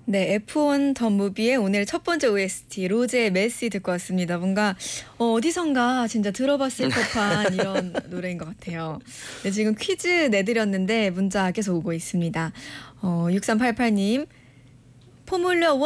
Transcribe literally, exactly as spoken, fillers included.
네, 에프원 더 무비의 오늘 첫 번째 오에스티 로제의 메시 듣고 왔습니다. 뭔가 어, 어디선가 진짜 들어봤을 법한 이런 노래인 것 같아요. 네, 지금 퀴즈 내드렸는데 문자 계속 오고 있습니다. 어, 육삼팔팔 님 포뮬러